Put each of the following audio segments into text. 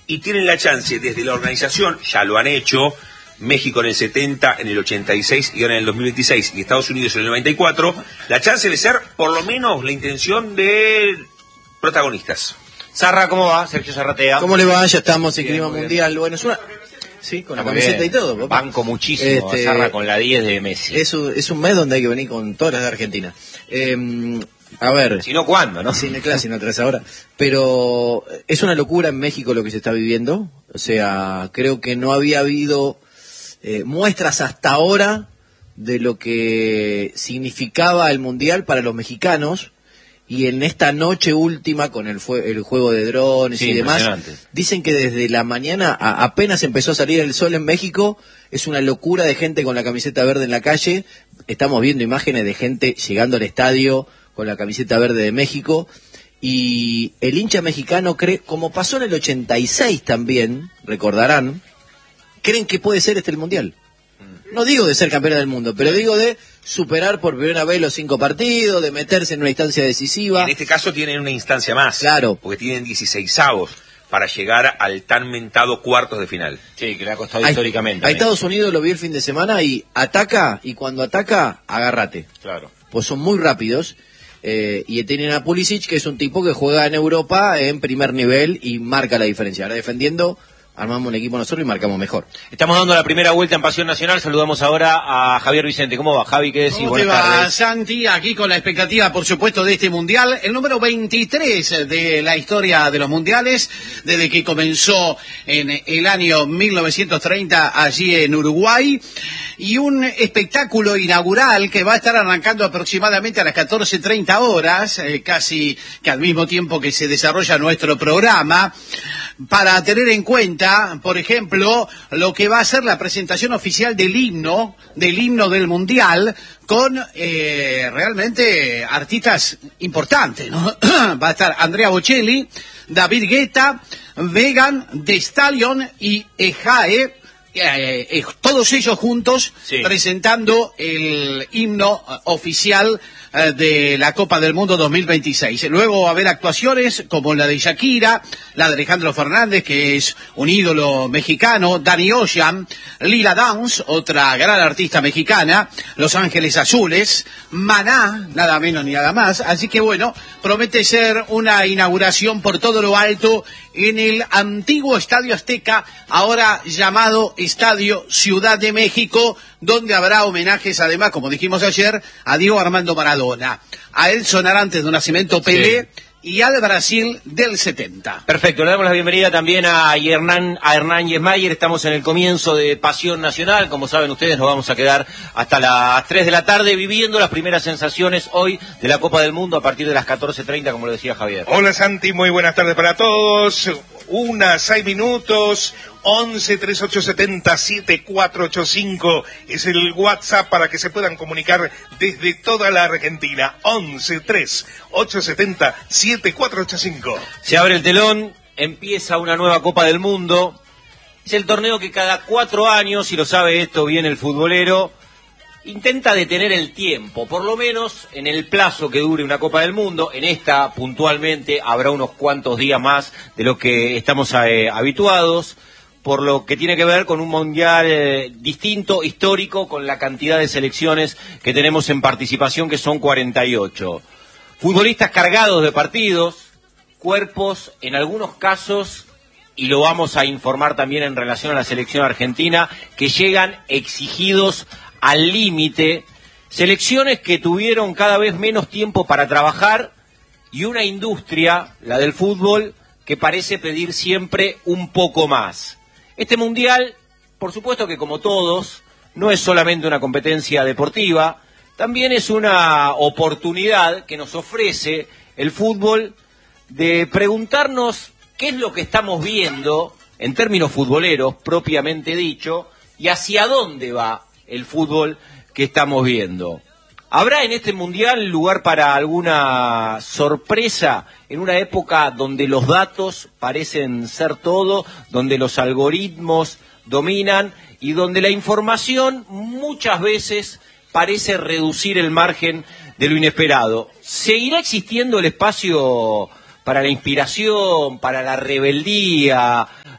y tienen la chance desde la organización, ya lo han hecho, México en el 70, en el 86 y ahora en el 2026, y Estados Unidos en el 94, la chance de ser, por lo menos, la intención de protagonistas. Sarra, ¿cómo va? Sergio Zarratea. ¿Cómo le va? Ya estamos en clima mundial. Bien. Bueno, es una... Sí, con la camiseta y todo, papá. Banco muchísimo a Sarra con la 10 de Messi. Es un mes donde hay que venir con todas las de Argentina. A ver... Si no, ¿cuándo, no? Sí, claro, si no traes ahora. Pero es una locura en México lo que se está viviendo. O sea, creo que no había habido muestras hasta ahora de lo que significaba el Mundial para los mexicanos. Y en esta noche última, con el juego de drones y demás, dicen que desde la mañana apenas empezó a salir el sol en México. Es una locura de gente con la camiseta verde en la calle. Estamos viendo imágenes de gente llegando al estadio con la camiseta verde de México. Y el hincha mexicano cree, como pasó en el 86 también, recordarán, creen que puede ser el Mundial. No digo de ser campeón del mundo, pero digo de superar por primera vez los 5 partidos, de meterse en una instancia decisiva. En este caso tienen una instancia más. Claro. Porque tienen 16avos para llegar al tan mentado cuartos de final. Sí, que le ha costado históricamente. A Estados Unidos lo vi el fin de semana y ataca, y cuando ataca, agárrate. Claro. Pues son muy rápidos. Y tienen a Pulisic, que es un tipo que juega en Europa en primer nivel y marca la diferencia. Ahora defendiendo... Armamos un equipo nosotros y marcamos mejor. Estamos dando la primera vuelta en Pasión Nacional. Saludamos ahora a Javier Vicente. ¿Cómo va, Javi? ¿Qué decís? ¿Cómo te va, Santi? Aquí con la expectativa, por supuesto, de este Mundial. El número 23 de la historia de los Mundiales, desde que comenzó en el año 1930 allí en Uruguay. Y un espectáculo inaugural que va a estar arrancando aproximadamente a las 14:30 horas, casi que al mismo tiempo que se desarrolla nuestro programa, para tener en cuenta, por ejemplo, lo que va a ser la presentación oficial del himno del Mundial, con realmente artistas importantes, ¿no? Va a estar Andrea Bocelli, David Guetta, Vegan, The Stallion y Ejae, todos ellos juntos, sí, presentando el himno oficial de la Copa del Mundo 2026. Luego va a haber actuaciones como la de Shakira, la de Alejandro Fernández, que es un ídolo mexicano, Danny Ocean, Lila Downs, otra gran artista mexicana, Los Ángeles Azules, Maná, nada menos ni nada más. Así que bueno, promete ser una inauguración por todo lo alto en el antiguo Estadio Azteca, ahora llamado Estadio Ciudad de México, donde habrá homenajes, además, como dijimos ayer, a Diego Armando Maradona, a Edson Arantes de Nacimiento Pelé, sí, y al Brasil del 70. Perfecto, le damos la bienvenida también a Hernán Yesmayer. Estamos en el comienzo de Pasión Nacional. Como saben ustedes, nos vamos a quedar hasta las 3 de la tarde viviendo las primeras sensaciones hoy de la Copa del Mundo a partir de las 14:30, como lo decía Javier. Hola Santi, muy buenas tardes para todos. 6 minutos, 11 3870 7485 es el WhatsApp para que se puedan comunicar desde toda la Argentina. 11 3870 7485. Se abre el telón, empieza una nueva Copa del Mundo. Es el torneo que cada 4 años, y lo sabe esto bien el futbolero, intenta detener el tiempo, por lo menos en el plazo que dure una Copa del Mundo. En esta, puntualmente, habrá unos cuantos días más de lo que estamos habituados, por lo que tiene que ver con un mundial distinto, histórico, con la cantidad de selecciones que tenemos en participación, que son 48. Futbolistas cargados de partidos, cuerpos, en algunos casos, y lo vamos a informar también en relación a la selección argentina, que llegan exigidos al límite, selecciones que tuvieron cada vez menos tiempo para trabajar y una industria, la del fútbol, que parece pedir siempre un poco más. Este mundial, por supuesto que como todos, no es solamente una competencia deportiva, también es una oportunidad que nos ofrece el fútbol de preguntarnos qué es lo que estamos viendo en términos futboleros, propiamente dicho, y hacia dónde va el fútbol que estamos viendo. ¿Habrá en este mundial lugar para alguna sorpresa en una época donde los datos parecen ser todo, donde los algoritmos dominan y donde la información muchas veces parece reducir el margen de lo inesperado? ¿Seguirá existiendo el espacio para la inspiración, para la rebeldía,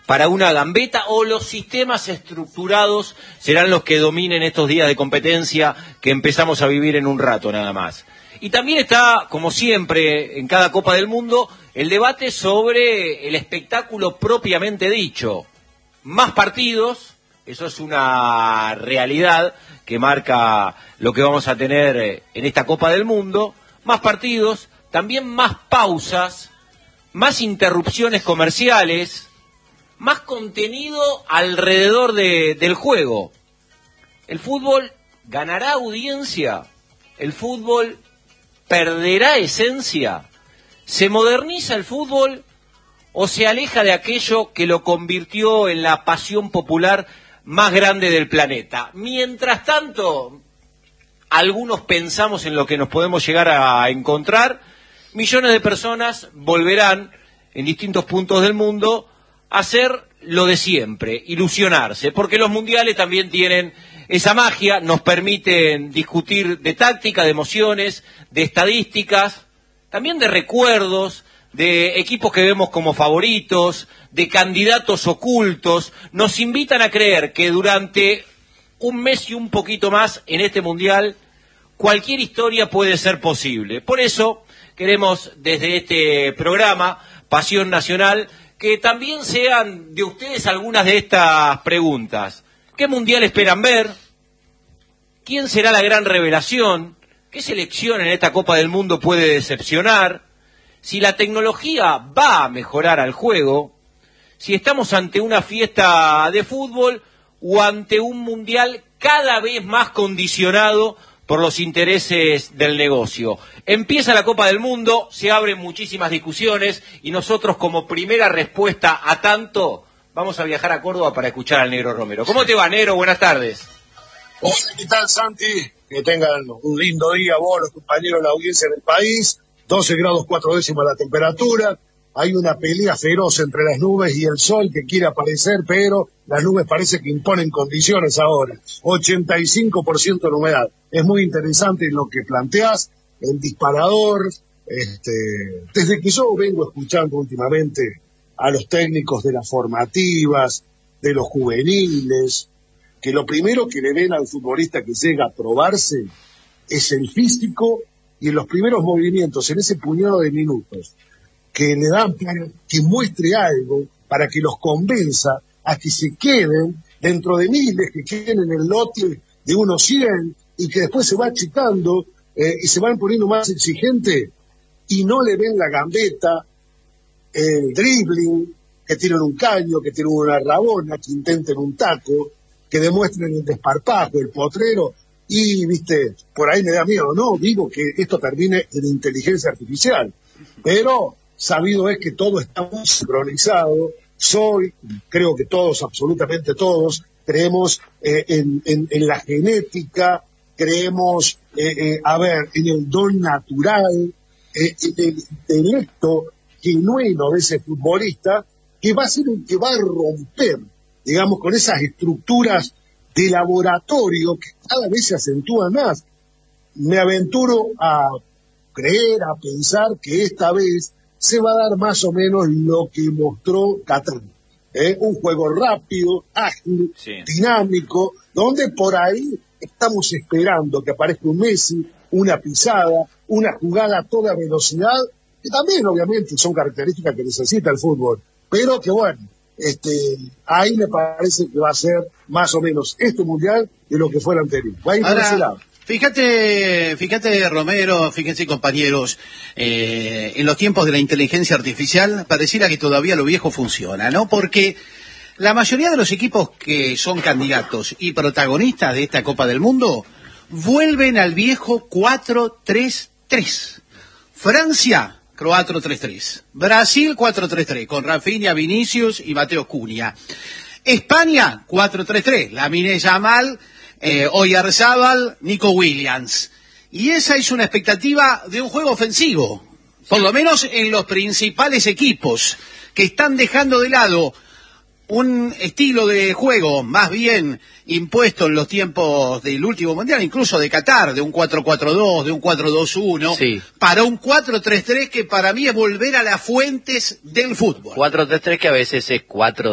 para una gambeta, o los sistemas estructurados serán los que dominen estos días de competencia que empezamos a vivir en un rato nada más. Y también está, como siempre, en cada Copa del Mundo, el debate sobre el espectáculo propiamente dicho. Más partidos, eso es una realidad que marca lo que vamos a tener en esta Copa del Mundo. Más partidos, también más pausas, más interrupciones comerciales, más contenido alrededor del juego. ¿El fútbol ganará audiencia? ¿El fútbol perderá esencia? ¿Se moderniza el fútbol o se aleja de aquello que lo convirtió en la pasión popular más grande del planeta? Mientras tanto, algunos pensamos en lo que nos podemos llegar a encontrar. Millones de personas volverán en distintos puntos del mundo a hacer lo de siempre, ilusionarse, porque los mundiales también tienen esa magia, nos permiten discutir de táctica, de emociones, de estadísticas, también de recuerdos, de equipos que vemos como favoritos, de candidatos ocultos. Nos invitan a creer que durante un mes y un poquito más en este mundial cualquier historia puede ser posible. Por eso queremos desde este programa Pasión Nacional que también sean de ustedes algunas de estas preguntas. ¿Qué mundial esperan ver? ¿Quién será la gran revelación? ¿Qué selección en esta Copa del Mundo puede decepcionar? Si la tecnología va a mejorar al juego, si estamos ante una fiesta de fútbol o ante un mundial cada vez más condicionado por los intereses del negocio. Empieza la Copa del Mundo, se abren muchísimas discusiones y nosotros como primera respuesta a tanto vamos a viajar a Córdoba para escuchar al Negro Romero. ¿Cómo te va, Negro? Buenas tardes. Hola, ¿qué tal, Santi? Que tengan un lindo día vos, los compañeros de la audiencia del país. 12 grados 4 décimas la temperatura. Hay una pelea feroz entre las nubes y el sol que quiere aparecer, pero las nubes parece que imponen condiciones ahora. 85% de humedad. Es muy interesante lo que planteás, el disparador. Desde que yo vengo escuchando últimamente a los técnicos de las formativas, de los juveniles, que lo primero que le ven al futbolista que llega a probarse es el físico y los primeros movimientos en ese puñado de minutos que le dan para que muestre algo, para que los convenza a que se queden dentro de miles que queden en el lote de unos 100 y que después se va achicando y se van poniendo más exigentes y no le ven la gambeta, el dribbling, que tienen un caño, que tienen una rabona, que intenten un taco, que demuestren el desparpajo, el potrero, y, viste, por ahí me da miedo, no digo que esto termine en inteligencia artificial, pero sabido es que todo está muy sincronizado. Creo que todos, absolutamente todos, creemos en la genética, creemos, en el don natural, en el intelecto genuino de ese futbolista, que va a ser el que va a romper, digamos, con esas estructuras de laboratorio que cada vez se acentúan más. Me aventuro a creer, a pensar que esta vez se va a dar más o menos lo que mostró Qatar. Un juego rápido, ágil, sí, dinámico, donde por ahí estamos esperando que aparezca un Messi, una pisada, una jugada a toda velocidad, que también obviamente son características que necesita el fútbol, pero que bueno, ahí me parece que va a ser más o menos este mundial de lo que fue el anterior. Va a ir por ese lado. Fíjate, Romero, fíjense, compañeros, en los tiempos de la inteligencia artificial pareciera que todavía lo viejo funciona, ¿no? Porque la mayoría de los equipos que son candidatos y protagonistas de esta Copa del Mundo vuelven al viejo 4-3-3. Francia, 4-3-3. Brasil, 4-3-3, con Rafinha, Vinicius y Mateo Cunha. España, 4-3-3, Lamine Yamal, Oyarzábal, Nico Williams. Y esa es una expectativa de un juego ofensivo, por lo menos en los principales equipos, que están dejando de lado un estilo de juego más bien impuesto en los tiempos del último mundial, incluso de Qatar, de un 4-4-2, de un 4-2-1, Sí. para un 4-3-3 que para mí es volver a las fuentes del fútbol. 4-3-3 que a veces es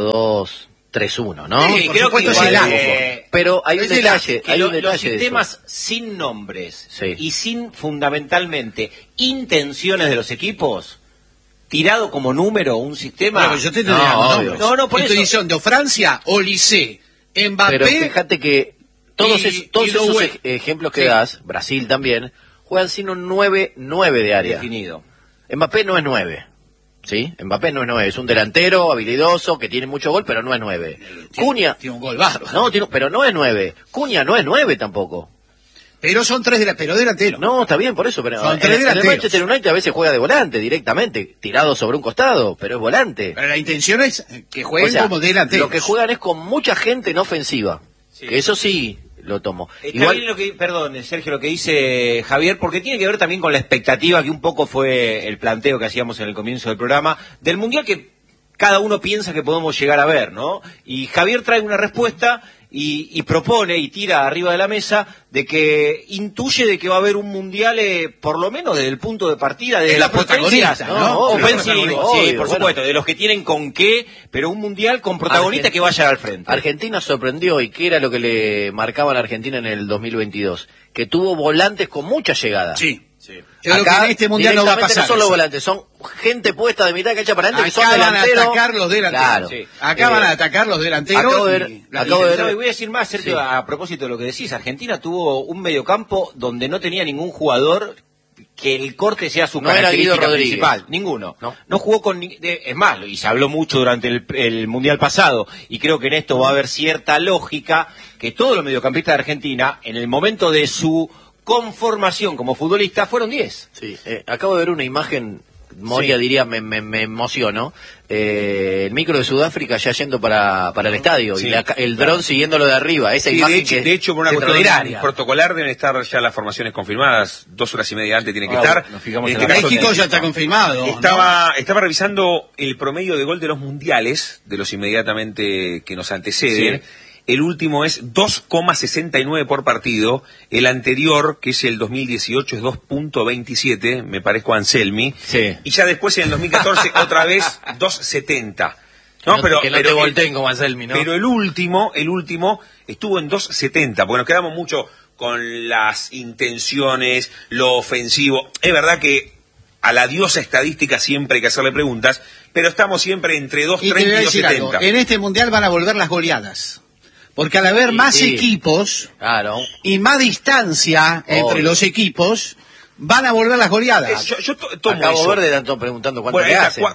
4-2-3-1, ¿no? Sí, por creo que supuesto, igual, es el algo. Pero hay un Es el detalle, que hay un los detalle de eso. sistemas sin nombres Sí. y sin fundamentalmente intenciones de los equipos, tirado como número un sistema. Bueno, yo te estoy No, dando obvio. nombres. No, por Estoy eso. diciendo Francia, Olysée, Mbappé. Pero fíjate que todos y esos Doué. ejemplos que Sí. das, Brasil también, juegan sin un 9 de área. definido. Mbappé no es 9, ¿sí? Mbappé no es 9, es un delantero habilidoso que tiene mucho gol, pero no es 9. Cunha, Tiene un gol bárbaro. no, pero no es 9. Cunha no es 9 tampoco. Pero son pero delantero. No, está bien, por eso, pero Son en tres el delanteros. Manchester United a veces juega de volante directamente, tirado sobre un costado, pero es volante. Pero la intención es que jueguen O sea, como delanteros. lo que juegan es con mucha gente en ofensiva. Sí. Que eso sí lo tomo. Está bien lo que, perdón, Sergio, lo que dice Javier, porque tiene que ver también con la expectativa que un poco fue el planteo que hacíamos en el comienzo del programa, del Mundial que cada uno piensa que podemos llegar a ver, ¿no? Y Javier trae una respuesta y propone y tira arriba de la mesa de que intuye de que va a haber un Mundial, por lo menos desde el punto de partida, de Es las la protagonista, potencias, ¿no? ofensivo, Obvio, sí, por bueno. supuesto, de los que tienen con qué, pero un Mundial con protagonistas que vayan al frente. Argentina sorprendió, y qué era lo que le marcaban a Argentina en el 2022, que tuvo volantes con mucha llegada. Sí. Sí. Yo creo que en este mundial no va a directamente pasar. no son los eso. volantes, son gente puesta de mitad de cancha para adelante, que son Acá van a delanteros. atacar los delanteros. Claro. Sí. Acá van a atacar los delanteros. Acabo de ver- y la acabo de ver- No, y voy a decir más, Sergio, Sí. a propósito de lo que decís. Argentina tuvo un mediocampo donde no tenía ningún jugador que el corte sea su No era característica Guido Rodríguez. principal. Ninguno. No. No jugó con... Es más, y se habló mucho durante el Mundial pasado, y creo que en esto va a haber cierta lógica, que todos los mediocampistas de Argentina, en el momento de su conformación como futbolista, fueron 10. Sí, acabo de ver una imagen, Moria Sí. diría, me emocionó. El micro de Sudáfrica ya yendo para el estadio, Sí. y el dron siguiéndolo de arriba. Esa Sí, imagen de hecho, por una cuestión extraordinaria. protocolar deben estar ya las formaciones confirmadas, 2 horas y media antes tienen que Ah, estar. nos fijamos En en este la caso, México ya está confirmado. ¿no? Estaba revisando el promedio de gol de los mundiales, de los inmediatamente que nos anteceden. Sí. El último es 2,69 por partido. El anterior, que es el 2018, es 2,27. Me parezco a Anselmi. Sí. Y ya después, en el 2014, otra vez 2,70. No, que no te volteen como Anselmi, ¿no? Pero el último estuvo en 2.70, porque nos quedamos mucho con las intenciones, lo ofensivo. Es verdad que a la diosa estadística siempre hay que hacerle preguntas, pero estamos siempre entre Y te voy a 2.30 y decir algo. 2.70. En este mundial van a volver las goleadas. Porque al haber Sí, más sí. equipos Claro. y más distancia entre Obvio. los equipos, van a volver las goleadas. Yo tomo Acabo eso. de ver de tanto preguntando cuánto Bueno, le ahí hacen. está.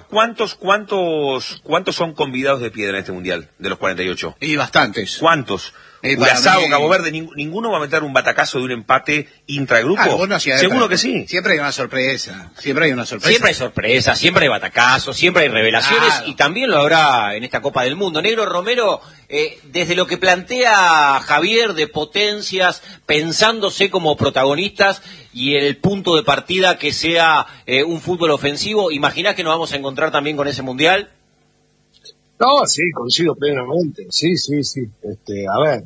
¿Cuántos son convidados de piedra en este mundial, de los 48? Y bastantes. ¿Cuántos? Para Curazao, mí- Cabo Verde, ninguno va a meter un batacazo de un empate intragrupo. Ah, vos no hacías Seguro otra. que sí. Siempre hay una sorpresa. Siempre hay una sorpresa. Siempre hay sorpresas, siempre hay batacazos, siempre hay revelaciones, Claro. y también lo habrá en esta Copa del Mundo. Negro Romero, desde lo que plantea Javier de potencias, pensándose como protagonistas, y el punto de partida que sea un fútbol ofensivo, ¿imaginás que nos vamos a encontrar también con ese Mundial? No, sí, coincido plenamente. Sí. A ver,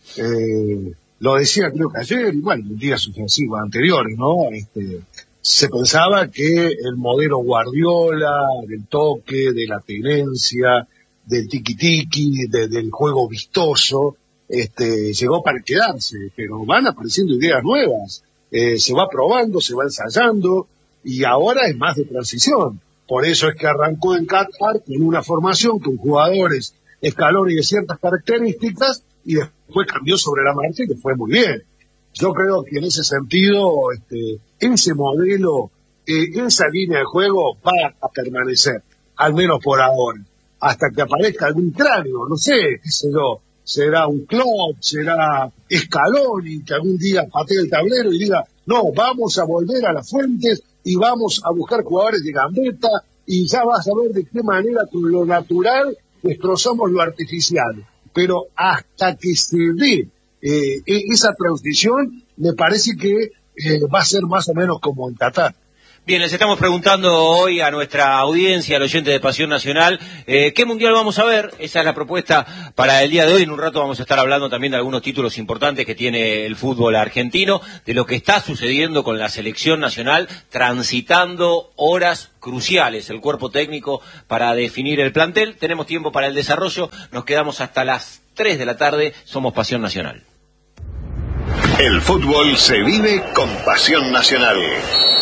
lo decía creo que ayer, y bueno, en días sucesivos anteriores, ¿no? Se pensaba que el modelo Guardiola, del toque, de la tenencia, del tiki-tiki, del juego vistoso, llegó para quedarse, pero van apareciendo ideas nuevas. Se va probando, se va ensayando, y ahora es más de transición. Por eso es que arrancó en Qatar con una formación con jugadores escalones de ciertas características, y después cambió sobre la marcha y le fue muy bien. Yo creo que en ese sentido, ese modelo, esa línea de juego va a permanecer, al menos por ahora, hasta que aparezca algún cráneo, no sé, qué sé yo, será un Klopp, será Scaloni, que algún día patee el tablero y diga, no, vamos a volver a las fuentes y vamos a buscar jugadores de gambeta, y ya vas a ver de qué manera con lo natural destrozamos lo artificial. Pero hasta que se dé esa transición, me parece que va a ser más o menos como en Qatar. Bien, les estamos preguntando hoy a nuestra audiencia, al oyente de Pasión Nacional, ¿qué mundial vamos a ver? Esa es la propuesta para el día de hoy. En un rato vamos a estar hablando también de algunos títulos importantes que tiene el fútbol argentino, de lo que está sucediendo con la selección nacional, transitando horas cruciales, el cuerpo técnico para definir el plantel. Tenemos tiempo para el desarrollo, nos quedamos hasta las 3 de la tarde, somos Pasión Nacional. El fútbol se vive con Pasión Nacional.